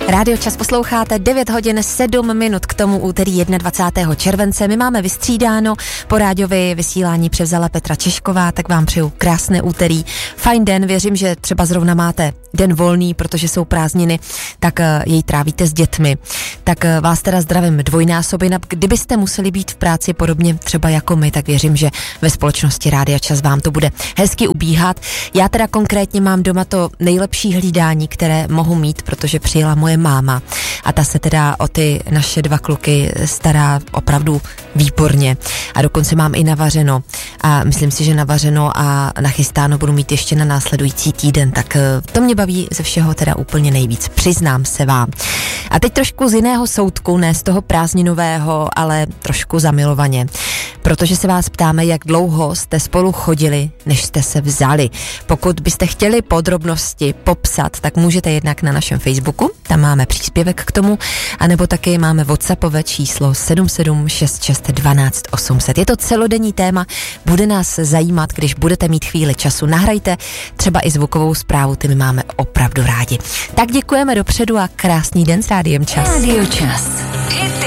Rádio Čas posloucháte, 9 hodin 7 minut k tomu úterý 21. července. My máme vystřídáno, po Ráďovi vysílání převzala Petra Češková, tak vám přeju krásné úterý, fajn den, věřím, že třeba zrovna máte den volný, protože jsou prázdniny, tak jej trávíte s dětmi. Tak vás teda zdravím dvojnásobně. Kdybyste museli být v práci podobně třeba jako my, tak věřím, že ve společnosti Rádia Čas vám to bude hezky ubíhat. Já teda konkrétně mám doma to nejlepší hlídání, které mohu mít, protože přijela moje máma a ta se teda o ty naše dva kluky stará opravdu výborně. A dokonce mám i navařeno a myslím si, že navařeno a nachystáno budu mít ještě na následující týden, tak to mě baví ze všeho teda úplně nejvíc, přiznám se vám. A teď trošku z jiného soudku, ne z toho prázdninového, ale trošku zamilovaně. Protože se vás ptáme, jak dlouho jste spolu chodili, než jste se vzali. Pokud byste chtěli podrobnosti popsat, tak můžete jednak na našem Facebooku, tam máme příspěvek k tomu, anebo taky máme WhatsAppové číslo 7766 12 800. Je to celodenní téma, bude nás zajímat, když budete mít chvíli času. Nahrajte třeba i zvukovou zprávu, ty my máme opravdu rádi. Tak děkujeme dopředu a krásný den s Rádiem Čas. Rádio Čas.